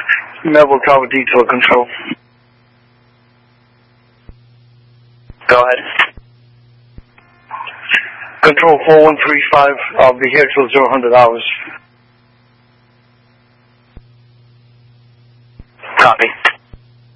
Melville Tower Detour Control. Go ahead. Control 4135, I'll be here till 0 hours. Copy.